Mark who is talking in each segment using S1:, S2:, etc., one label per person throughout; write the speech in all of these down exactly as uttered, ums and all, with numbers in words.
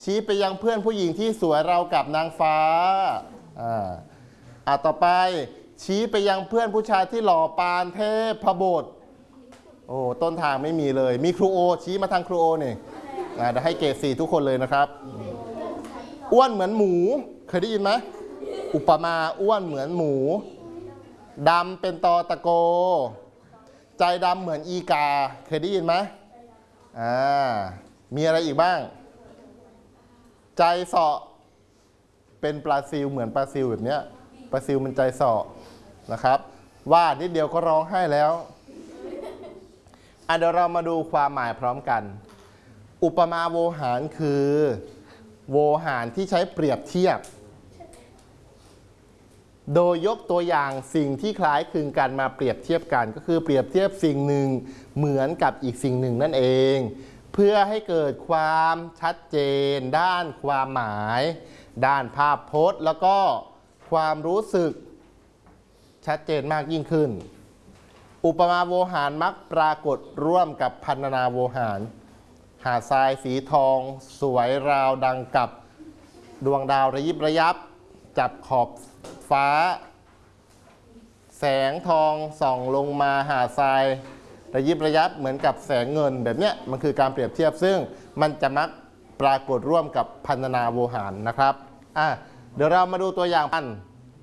S1: ชี้ไปยังเพื่อนผู้หญิงที่สวยเรากับนางฟ้าอ่าอ่าต่อไปชี้ไปยังเพื่อนผู้ชายที่หล่อปานเทพพบุตรโอ้ต้นทางไม่มีเลยมีครูโอชี้มาทางครูโอนี่อ่าเดี๋ยวให้เกรดสี่ทุกคนเลยนะครับอ้วนเหมือนหมูเคยได้ยินไหมอุปมาอ้วนเหมือนหมูดำเป็นตอตะโกใจดำเหมือนอีกาเคยได้ยินไหมอ่ามีอะไรอีกบ้างใจเสาะเป็นปลาซิลเหมือนปลาซิลแบบนี้ปลาซิลมันใจเสาะนะครับว่านิดเดียวก็ร้องไห้แล้วอ่ะเดี๋ยวเรามาดูความหมายพร้อมกันอุปมาโวหารคือโวหารที่ใช้เปรียบเทียบโดยยกตัวอย่างสิ่งที่คล้ายคลึงกันมาเปรียบเทียบกันก็คือเปรียบเทียบสิ่งหนึ่งเหมือนกับอีกสิ่งหนึ่งนั่นเองเพื่อให้เกิดความชัดเจนด้านความหมายด้านภาพพจน์แล้วก็ความรู้สึกชัดเจนมากยิ่งขึ้นอุปมาโวหารมักปรากฏร่วมกับพรรณนาโวหารหาดทรายสีทองสวยราวดังกับดวงดาวระยิบระยับจับขอบฟ้าแสงทองส่องลงมาหาดทรายระยิบระยับเหมือนกับแสงเงินแบบเนี้ยมันคือการเปรียบเทียบซึ่งมันจะมักปรากฏร่วมกับพรรณนาโวหารนะครับอ่ะเดี๋ยวเรามาดูตัวอย่างกัน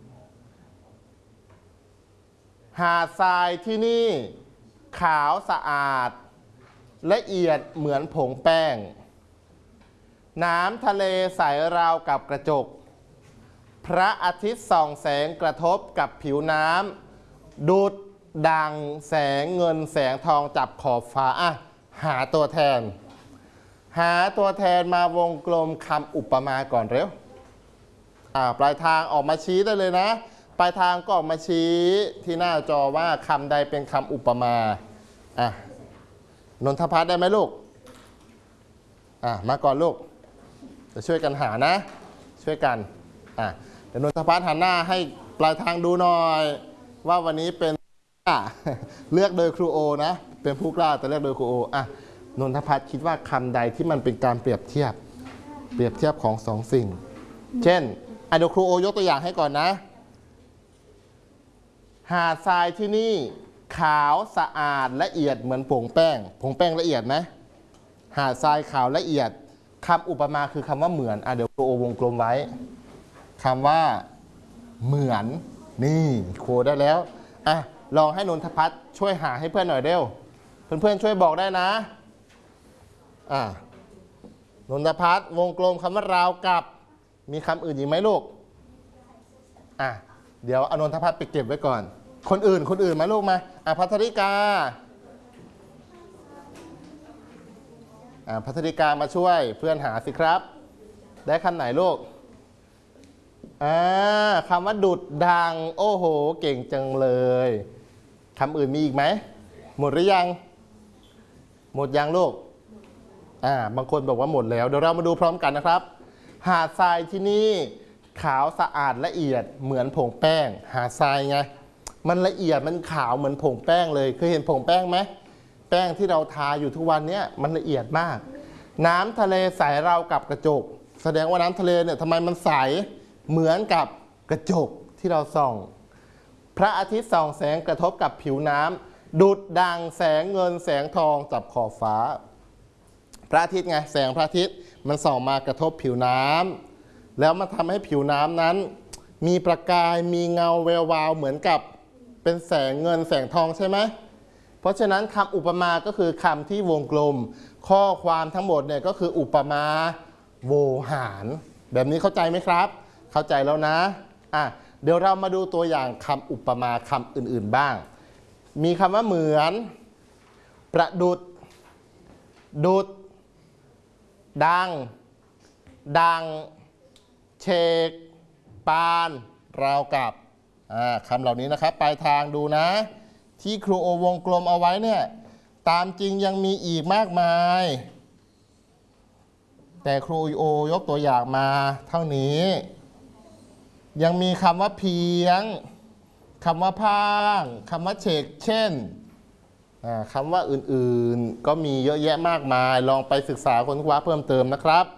S1: หาดทรายที่นี่ขาวสะอาดละเอียดเหมือนผงแป้งน้ำทะเลใสราวกับกระจกพระอาทิตย์ส่องแสงกระทบกับผิวน้ำดูดดังแสงเงินแสงทองจับขอบฟ้าอ่ะหาตัวแทนหาตัวแทนมาวงกลมคำอุปมาก่อนเร็วอ่าปลายทางออกมาชี้ได้เลยนะปลายทางก็ออกมาชี้ที่หน้าจอว่าคำใดเป็นคำอุปมาอ่ะนนทพัฒน์ได้ไหมลูกอ่ะมาก่อนลูกจะช่วยกันหานะช่วยกันอ่ะเดี๋ยวนนทพัฒน์หันหน้าให้ปลายทางดูหน่อยว่าวันนี้เป็นเลือกโดยครูโอนะเป็นผู้กล้าแต่เลือกโดยครูโออ่ะนนทพัฒน์คิดว่าคำใดที่มันเป็นการเปรียบเทียบเปรียบเทียบของสองสิ่งเช่นอ่ะเดี๋ยวครูโอยกตัวอย่างให้ก่อนนะหาดทรายที่นี่ขาวสะอาดละเอียดเหมือนผงแป้งผงแป้งละเอียดไหมหาดทรายขาวละเอียดคำอุปมาคือคำว่าเหมือนอ่ะเดี๋ยวครูโอวงกลมไว้คำว่าเหมือนนี่โคได้แล้วอ่ะลองให้นนทพัฒน์ช่วยหาให้เพื่อนหน่อยเร็วเพื่อนๆช่วยบอกได้นะอ่ะนนทพัฒน์วงกลมคำว่าราวกับมีคำอื่นอีกไหมลูกอ่ะเดี๋ยวอนนทพัฒน์ไปเก็บไว้ก่อนคนอื่นคนอื่นมาลูกมาอ่ะพัทริกาอ่ะพัทริกามาช่วยเพื่อนหาสิครับได้คำไหนลูกอ่าคำว่าดุดดังโอ้โหเก่งจังเลยคำอื่นมีอีกไหมหมดหรือยังหมดยังลูกอ่าบางคนบอกว่าหมดแล้วเดี๋ยวเรามาดูพร้อมกันนะครับหาดทรายที่นี่ขาวสะอาดละเอียดเหมือนผงแป้งหาดทรายไงมันละเอียดมันขาวเหมือนผงแป้งเลยเคยเห็นผงแป้งไหมแป้งที่เราทาอยู่ทุกวันนี้มันละเอียดมากน้ำทะเลใสราวกับกระจกแสดงว่าน้ำทะเลเนี่ยทำไมมันใสเหมือนกับกระจกที่เราส่องพระอาทิตย์ส่องแสงกระทบกับผิวน้ำดูดดังแสงเงินแสงทองจับขอบฟ้าพระอาทิตย์ไงแสงพระอาทิตย์มันส่องมากระทบผิวน้ำแล้วมันทำให้ผิวน้ำนั้นมีประกายมีเงาแวววาวเหมือนกับเป็นแสงเงินแสงทองใช่ไหมเพราะฉะนั้นคำอุปมาก็คือคำที่วงกลมข้อความทั้งหมดเนี่ยก็คืออุปมาโวหารแบบนี้เข้าใจไหมครับเข้าใจแล้วนะอ่ะเดี๋ยวเรามาดูตัวอย่างคำอุปมาคำอื่นๆบ้างมีคำว่าเหมือนประดุดดุดดังดังเชกปานราวกับคำเหล่านี้นะครับปลายทางดูนะที่ครูโอวงกลมเอาไว้เนี่ยตามจริงยังมีอีกมากมายแต่ครูโอยกตัวอย่างมาเท่านี้ยังมีคำว่าเพียงคำว่าพางคำว่าเชกเช่นคำว่าอื่นๆก็มีเยอะแยะมากมายลองไปศึกษาค้นคว้าเพิ่มเติมนะครับ